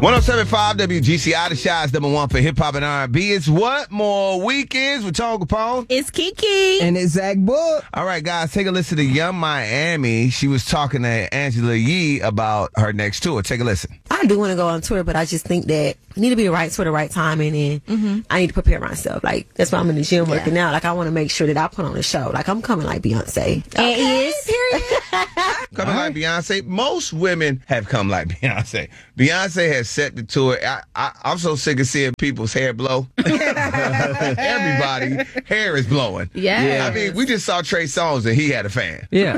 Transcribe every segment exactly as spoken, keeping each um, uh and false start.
one oh seven point five W G C I, the Shy's number one for hip-hop and R and B. It's What More Weekends with Tone Capone. It's Kiki. And it's Zach Book. All right, guys, take a listen to Young Miami. She was talking to Angela Yee about her next tour. Take a listen. I do want to go on tour, but I just think that I need to be the right tour, the right time, and then mm-hmm. I need to prepare myself. Like, that's why I'm in the gym yeah. working out. Like, I want to make sure that I put on a show. Like, I'm coming like Beyonce. Okay, is. Period. Coming right. like Beyonce. Most women have come like Beyonce. Beyonce has set the tour. I, I, I'm so sick of seeing people's hair blow. Everybody, hair is blowing. Yeah. I mean, we just saw Trey Songz and he had a fan. Yeah.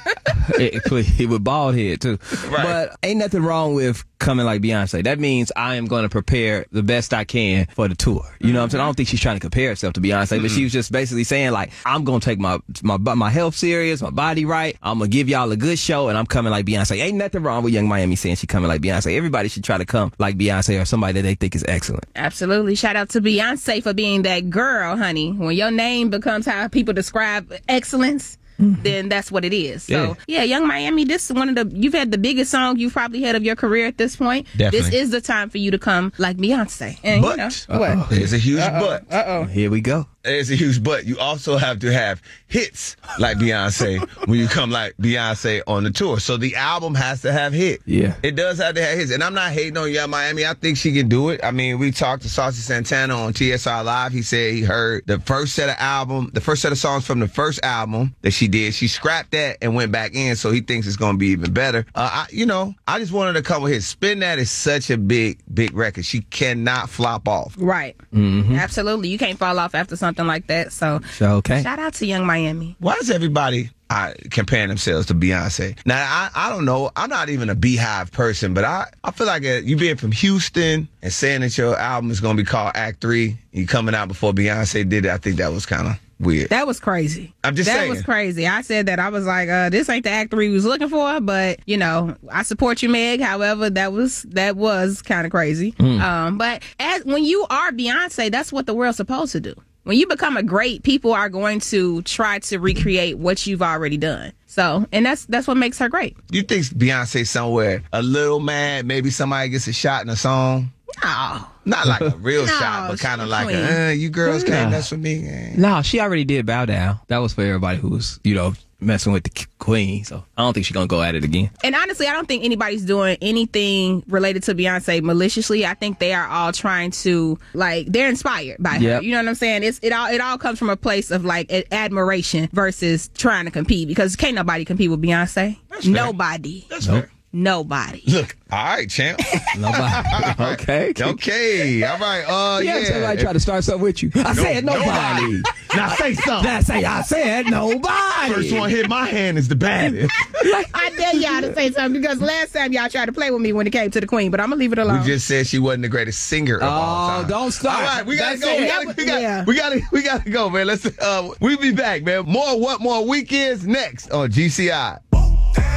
He with bald head, too. Right. But ain't nothing wrong with coming like Beyonce. That means I am going to prepare the best I can for the tour. You know what I'm saying? I don't think she's trying to compare herself to Beyonce, mm-hmm. but she was just basically saying, like, I'm going to take my, my my health serious, my body right. I'm going to give y'all a good show, and I'm coming like Beyonce. Ain't nothing wrong with Young Miami saying she coming like Beyonce. Everybody should try to come like Beyonce or somebody that they think is excellent. Absolutely. Shout out to Beyonce for being that girl, honey. When your name becomes how people describe excellence, mm-hmm. then that's what it is. So, yeah. yeah, Young Miami, this is one of the, you've had the biggest song you've probably had of your career at this point. Definitely. This is the time for you to come like Beyonce. And, but, you know, uh-oh. what? There's a huge Uh-oh. but. Uh-oh. Here we go. There's a huge but. You also have to have hits like Beyonce when you come like Beyonce on the tour. So the album has to have hits. Yeah. It does have to have hits. And I'm not hating on Young Miami. I think she can do it. I mean, we talked to Saucy Santana on T S R Live. He said he heard the first set of album, the first set of songs from the first album that she did. She scrapped that and went back in, so he thinks it's going to be even better. Uh, I, you know, I just wanted to come with his Spin That is such a big, big record. She cannot flop off. Right. Mm-hmm. Absolutely. You can't fall off after something like that. So, so okay. Shout out to Young Miami. Why is everybody uh, comparing themselves to Beyonce? Now, I, I don't know. I'm not even a Beehive person, but I, I feel like uh, you being from Houston and saying that your album is going to be called Act three, you coming out before Beyonce did it, I think that was kind of weird. That was crazy. I'm just that saying. That was crazy. I said that. I was like, uh, this ain't the act three we was looking for, but, you know, I support you, Meg. However, that was that was kind of crazy. Mm. Um, but as when you are Beyonce, that's what the world's supposed to do. When you become a great, people are going to try to recreate what you've already done. So, and that's that's what makes her great. You think Beyonce somewhere a little mad, maybe somebody gets a shot in a song? No. Not like a real no, shot, but kind of like, queen. a, uh, you girls yeah. can't mess with me. Eh. No, she already did Bow Down. That was for everybody who was, you know, messing with the queen. So I don't think she's going to go at it again. And honestly, I don't think anybody's doing anything related to Beyonce maliciously. I think they are all trying to, like, they're inspired by her. Yep. You know what I'm saying? It's it all it all comes from a place of, like, admiration versus trying to compete, because can't nobody compete with Beyonce. That's fair. Nobody. That's nope. fair. Nobody. Look, all right, champ. Nobody. Okay. Okay. All right. Uh, yeah. yeah. Somebody try to start something with you. I No, said nobody. nobody. Now say something. I say I said nobody. First one hit my hand is the baddest. I dare y'all to say something, because last time y'all tried to play with me when it came to the queen, but I'm gonna leave it alone. We just said she wasn't the greatest singer of oh, all time. don't start. All right, we gotta That's go. it. We gotta, we gotta, Yeah. we gotta, we gotta go, man. Let's. Uh, we'll be back, man. More What More Weekends next on G C I.